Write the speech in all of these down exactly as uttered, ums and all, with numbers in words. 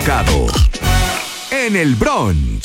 equivocado. En el brunch.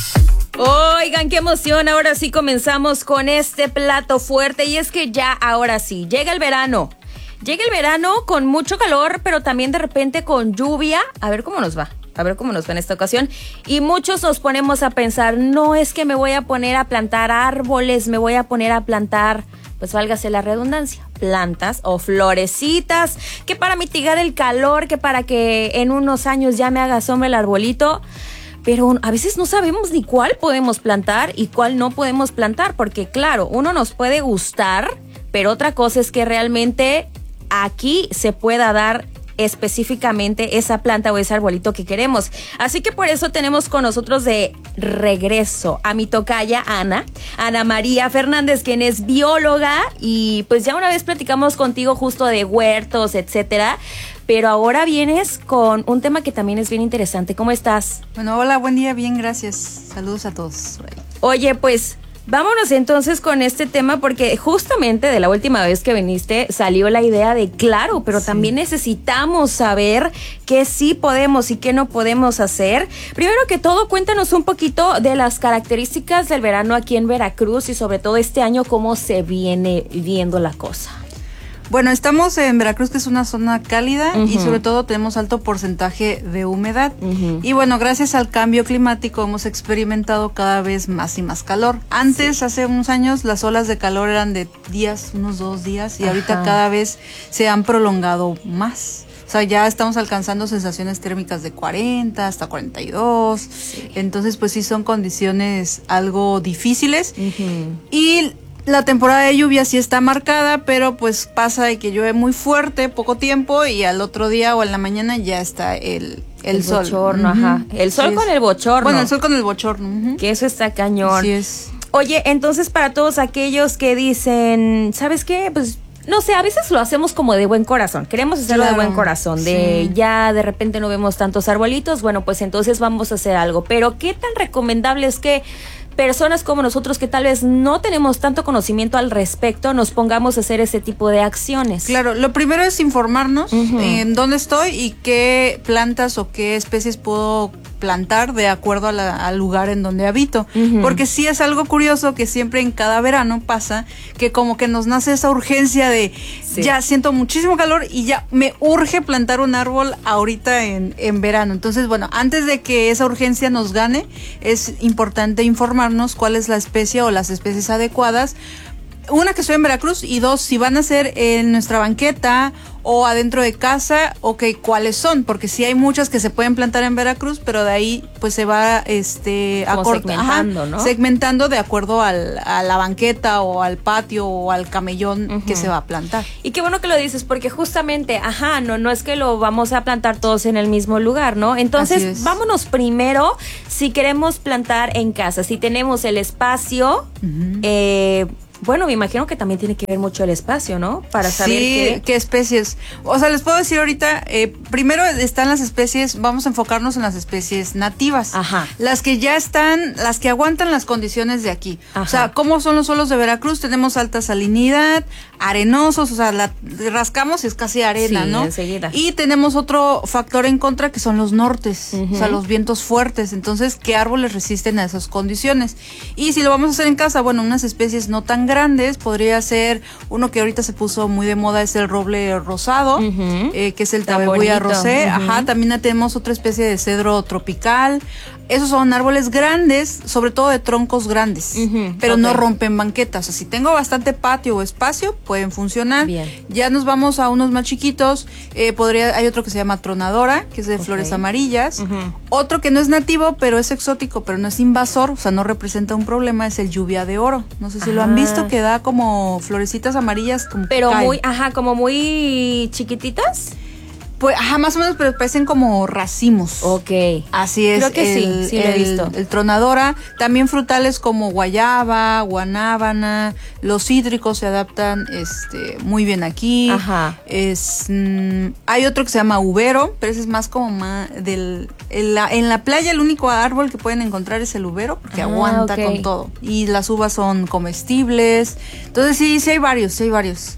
Oigan, qué emoción, ahora sí comenzamos con este plato fuerte y es que ya, ahora sí, llega el verano. Llega el verano con mucho calor, pero también de repente con lluvia. A ver cómo nos va, a ver cómo nos va en esta ocasión. Y muchos nos ponemos a pensar, no es que me voy a poner a plantar árboles, me voy a poner a plantar, pues válgase la redundancia, plantas o florecitas, que para mitigar el calor, que para que en unos años ya me haga sombra el arbolito. Pero a veces no sabemos ni cuál podemos plantar y cuál no podemos plantar, porque claro, uno nos puede gustar, pero otra cosa es que realmente aquí se pueda dar específicamente esa planta o ese arbolito que queremos. Así que por eso tenemos con nosotros de regreso a mi tocaya Ana, Ana María Fernández, quien es bióloga, y pues ya una vez platicamos contigo justo de huertos, etcétera, pero ahora vienes con un tema que también es bien interesante. ¿Cómo estás? Bueno, hola, buen día, bien, gracias. Saludos a todos. Oye, pues vámonos entonces con este tema, porque justamente de la última vez que viniste salió la idea de claro, pero sí, también necesitamos saber qué sí podemos y qué no podemos hacer. Primero que todo, cuéntanos un poquito de las características del verano aquí en Veracruz y sobre todo este año, cómo se viene viendo la cosa. Bueno, estamos en Veracruz, que es una zona cálida, uh-huh, y sobre todo tenemos alto porcentaje de humedad. Uh-huh. Y bueno, gracias al cambio climático hemos experimentado cada vez más y más calor. Antes, sí, hace unos años, las olas de calor eran de días, unos dos días, y ajá, ahorita cada vez se han prolongado más. O sea, ya estamos alcanzando sensaciones térmicas de cuarenta hasta cuarenta y dos. Sí. Entonces, pues sí son condiciones algo difíciles. Uh-huh. Y la temporada de lluvia sí está marcada, pero pues pasa de que llueve muy fuerte, poco tiempo, y al otro día o en la mañana ya está el, el, el sol. El bochorno, uh-huh, ajá. El sol sí con es. el bochorno. Bueno, el sol con el bochorno. Uh-huh. Que eso está cañón. Así es. Oye, entonces para todos aquellos que dicen, ¿sabes qué? Pues no sé, a veces lo hacemos como de buen corazón. Queremos hacerlo claro, de buen corazón, de sí, ya de repente no vemos tantos arbolitos, bueno, pues entonces vamos a hacer algo. Pero ¿qué tan recomendable es que personas como nosotros, que tal vez no tenemos tanto conocimiento al respecto, nos pongamos a hacer ese tipo de acciones? Claro, lo primero es informarnos, uh-huh, en dónde estoy y qué plantas o qué especies puedo plantar de acuerdo a la, al lugar en donde habito, uh-huh, porque sí es algo curioso que siempre en cada verano pasa que como que nos nace esa urgencia de sí, ya siento muchísimo calor y ya me urge plantar un árbol ahorita en, en verano. Entonces, bueno, antes de que esa urgencia nos gane, es importante informarnos cuál es la especie o las especies adecuadas. Una, que estoy en Veracruz, y dos, si van a ser en nuestra banqueta o adentro de casa, ok, ¿cuáles son? Porque sí hay muchas que se pueden plantar en Veracruz, pero de ahí pues se va este Como acort- segmentando, ajá, ¿no? Segmentando de acuerdo al, a la banqueta o al patio o al camellón, uh-huh, que se va a plantar. Y qué bueno que lo dices, porque justamente, ajá, no, no es que lo vamos a plantar todos en el mismo lugar, ¿no? Entonces, vámonos primero, si queremos plantar en casa, si tenemos el espacio, uh-huh, eh... bueno, me imagino que también tiene que ver mucho el espacio, ¿no? Para saber sí, qué... qué especies. O sea, les puedo decir ahorita, eh, primero están las especies, vamos a enfocarnos en las especies nativas. Ajá. Las que ya están, las que aguantan las condiciones de aquí. Ajá. O sea, ¿cómo son los suelos de Veracruz? Tenemos alta salinidad, arenosos, o sea, la rascamos y es casi arena, sí, ¿no? Enseguida. Y tenemos otro factor en contra, que son los nortes, uh-huh, o sea, los vientos fuertes. Entonces, ¿qué árboles resisten a esas condiciones? Y si lo vamos a hacer en casa, bueno, unas especies no tan grandes, podría ser uno que ahorita se puso muy de moda, es el roble rosado, uh-huh, eh, que es el Tabebuia rosé, uh-huh, ajá, también tenemos otra especie de cedro tropical. Esos son árboles grandes, sobre todo de troncos grandes, uh-huh, pero okay, no rompen banquetas. O sea, si tengo bastante patio o espacio, pueden funcionar. Bien. Ya nos vamos a unos más chiquitos, eh, podría, hay otro que se llama tronadora, que es de okay, flores amarillas. Uh-huh. Otro que no es nativo, pero es exótico, pero no es invasor, o sea, no representa un problema, es el lluvia de oro. No sé si ajá, lo han visto, que da como florecitas amarillas. Como pero muy, ajá, como muy chiquititas. Pues, ajá, más o menos, pero parecen como racimos. Ok. Así es. Creo que el, sí, sí lo he visto. El, el tronadora, también frutales como guayaba, guanábana, los cítricos se adaptan este muy bien aquí. Ajá. Es, mmm, hay otro que se llama ubero, pero ese es más como más del... En la, en la playa el único árbol que pueden encontrar es el ubero, porque ah, aguanta okay, con todo. Y las uvas son comestibles. Entonces sí, sí hay varios, sí hay varios.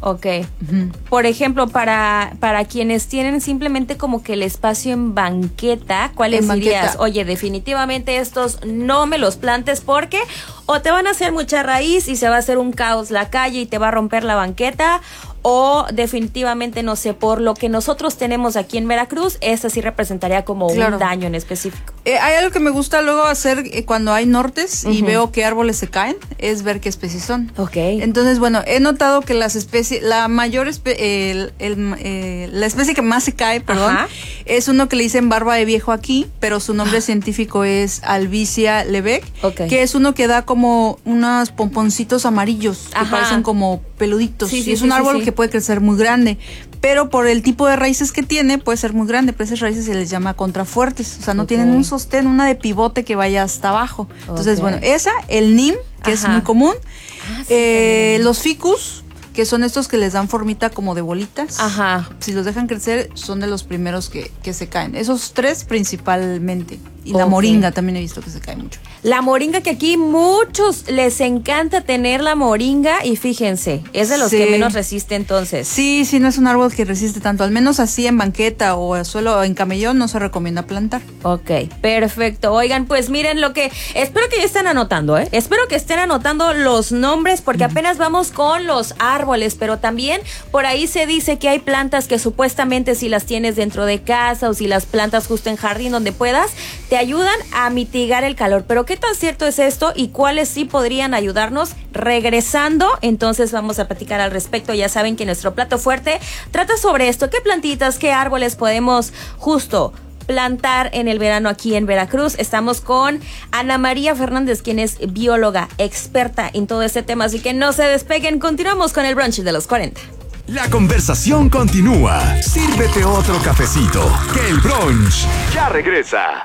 Ok. Uh-huh. Por ejemplo, para, para quienes tienen simplemente como que el espacio en banqueta, ¿cuáles en dirías? Banqueta. Oye, definitivamente estos no me los plantes porque o te van a hacer mucha raíz y se va a hacer un caos la calle y te va a romper la banqueta, o definitivamente, no sé, por lo que nosotros tenemos aquí en Veracruz, esta sí representaría como claro. un daño en específico. Eh, hay algo que me gusta luego hacer eh, cuando hay nortes uh-huh. y veo qué árboles se caen, es ver qué especies son. Ok. Entonces, bueno, he notado que las especies, la mayor especie, el, el, eh, la especie que más se cae, perdón, Ajá. es uno que le dicen barba de viejo aquí, pero su nombre ah. científico es Albizia lebec, okay. que es uno que da como unos pomponcitos amarillos, Ajá. que parecen como peluditos. Sí, sí, y es sí, un árbol sí, sí. que puede crecer muy grande, pero por el tipo de raíces que tiene puede ser muy grande, pero esas raíces se les llama contrafuertes, o sea, no okay. tienen un sostén, una de pivote que vaya hasta abajo. Entonces, okay. bueno, esa, el nim, que Ajá. es muy común, ah, sí, eh, los ficus, que son estos que les dan formita como de bolitas. Ajá. Si los dejan crecer, son de los primeros que, que se caen. Esos tres principalmente. Y okay. la moringa también he visto que se cae mucho. La moringa, que aquí muchos les encanta tener la moringa, y fíjense, es de los sí. que menos resiste entonces. Sí, sí, no es un árbol que resiste tanto, al menos así en banqueta o en suelo en camellón no se recomienda plantar. Ok, perfecto. Oigan, pues miren lo que, espero que ya estén anotando, ¿eh? Espero que estén anotando los nombres porque mm. apenas vamos con los árboles, pero también por ahí se dice que hay plantas que supuestamente si las tienes dentro de casa o si las plantas justo en jardín donde puedas, te ayudan a mitigar el calor. Pero ¿qué tan cierto es esto y cuáles sí podrían ayudarnos? Regresando, entonces vamos a platicar al respecto. Ya saben que nuestro plato fuerte trata sobre esto. ¿Qué plantitas, qué árboles podemos justo plantar en el verano aquí en Veracruz? Estamos con Ana María Fernández, quien es bióloga experta en todo este tema. Así que no se despeguen, continuamos con el brunch de los cuarenta. La conversación continúa. Sírvete otro cafecito, que el brunch ya regresa.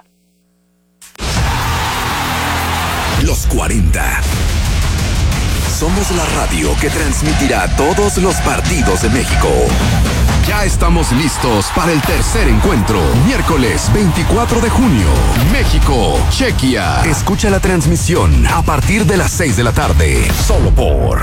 Los cuarenta. Somos la radio que transmitirá todos los partidos de México. Ya estamos listos para el tercer encuentro. Miércoles veinticuatro de junio. México, Chequia. Escucha la transmisión a partir de las seis de la tarde. Solo por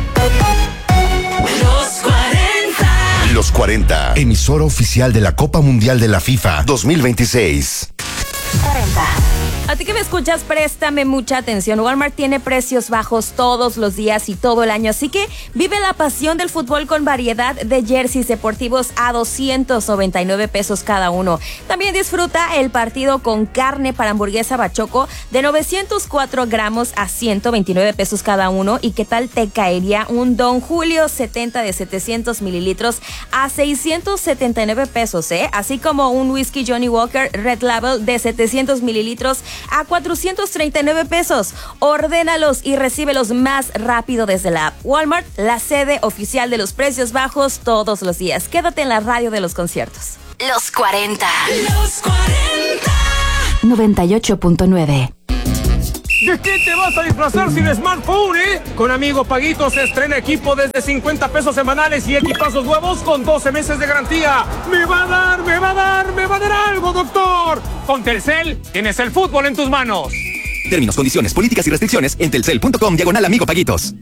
Los cuarenta. Los cuarenta. Emisora oficial de la Copa Mundial de la FIFA dos mil veintiséis. cuarenta. A ti que me escuchas, préstame mucha atención. Walmart tiene precios bajos todos los días y todo el año, así que vive la pasión del fútbol con variedad de jerseys deportivos a doscientos noventa y nueve pesos cada uno. También disfruta el partido con carne para hamburguesa bachoco de novecientos cuatro gramos a ciento veintinueve pesos cada uno. ¿Y qué tal te caería un Don Julio setenta de setecientos mililitros a seiscientos setenta y nueve pesos, eh? Así como un whisky Johnny Walker Red Label de setecientos mililitros a cuatrocientos treinta y nueve pesos. Ordénalos y recíbelos más rápido desde la app. Walmart, la sede oficial de los precios bajos todos los días. Quédate en la radio de los conciertos. Los cuarenta. Los cuarenta. noventa y ocho punto nueve. ¿De qué te vas a disfrazar sin smartphone, eh? Con Amigo Paguitos se estrena equipo desde cincuenta pesos semanales y equipazos nuevos con doce meses de garantía. ¡Me va a dar, me va a dar, me va a dar algo, doctor! Con Telcel tienes el fútbol en tus manos. Términos, condiciones, políticas y restricciones en telcel punto com diagonal Amigo Paguitos.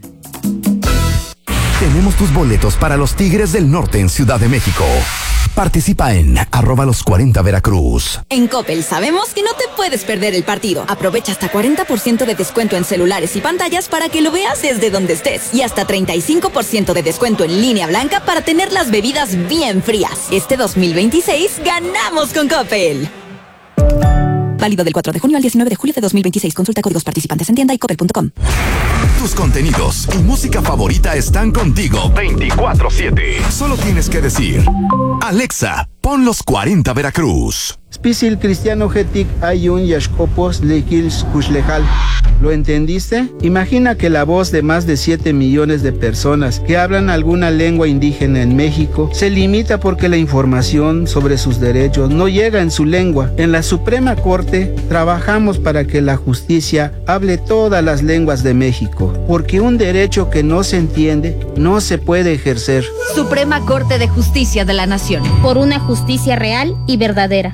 Tenemos tus boletos para los Tigres del Norte en Ciudad de México. Participa en arroba los cuarenta Veracruz. En Coppel sabemos que no te puedes perder el partido. Aprovecha hasta cuarenta por ciento de descuento en celulares y pantallas para que lo veas desde donde estés. Y hasta treinta y cinco por ciento de descuento en línea blanca para tener las bebidas bien frías. Este dos mil veintiséis ganamos con Coppel. Válido del cuatro de junio al diecinueve de julio de dos mil veintiséis. Consulta códigos participantes en tienda y coppel punto com. Tus contenidos y música favorita están contigo veinticuatro siete. Solo tienes que decir: Alexa, pon los cuarenta Veracruz. Spisil Cristiano Getic Ayun Yashkopos Lekils Kushlejal. ¿Lo entendiste? Imagina que la voz de más de siete millones de personas que hablan alguna lengua indígena en México se limita porque la información sobre sus derechos no llega en su lengua. En la Suprema Corte trabajamos para que la justicia hable todas las lenguas de México, porque un derecho que no se entiende no se puede ejercer. Suprema Corte de Justicia de la Nación. Por una justicia real y verdadera.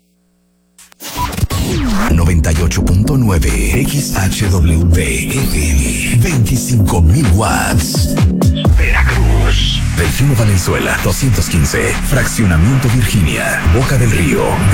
noventa y ocho punto nueve X H W F M, veinticinco mil watts. Veracruz. Delfino Valenzuela, doscientos quince. Fraccionamiento Virginia, Boca del Río,